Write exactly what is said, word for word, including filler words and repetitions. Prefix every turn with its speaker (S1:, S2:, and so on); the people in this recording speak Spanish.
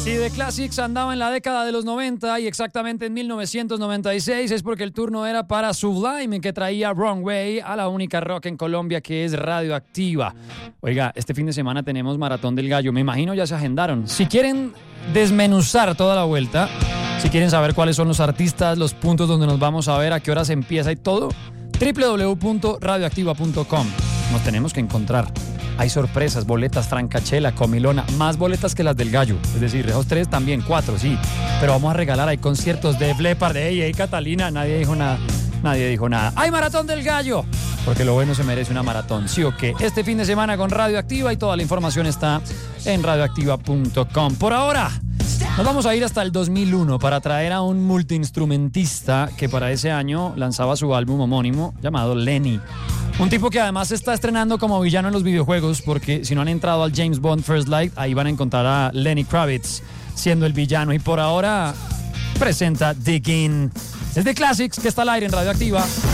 S1: Si The Classics andaba en la década de los noventa y exactamente en mil novecientos noventa y seis es porque el turno era para Sublime, que traía Wrong Way a la única rock en Colombia que es radioactiva. Oiga, este fin de semana tenemos Maratón del Gallo, me imagino ya se agendaron. Si quieren desmenuzar toda la vuelta, si quieren saber cuáles son los artistas, los puntos donde nos vamos a ver, a qué horas empieza y todo, doble u doble u doble u punto radioactiva punto com. Nos tenemos que encontrar. Hay sorpresas, boletas, francachela, comilona, más boletas que las del Gallo. Es decir, esos tres también, cuatro, sí. Pero vamos a regalar, hay conciertos de Flepar, de ella y Catalina, nadie dijo nada. Nadie dijo nada. ¡Hay Maratón del Gallo! Porque lo bueno se merece una maratón, ¿sí o qué? Este fin de semana con Radioactiva y toda la información está en radioactiva punto com. Por ahora, nos vamos a ir hasta el dos mil uno para traer a un multiinstrumentista que para ese año lanzaba su álbum homónimo llamado Lenny. Un tipo que además se está estrenando como villano en los videojuegos, porque si no han entrado al James Bond First Light, ahí van a encontrar a Lenny Kravitz siendo el villano. Y por ahora presenta Dig In. Es The Classics, que está al aire en Radioactiva.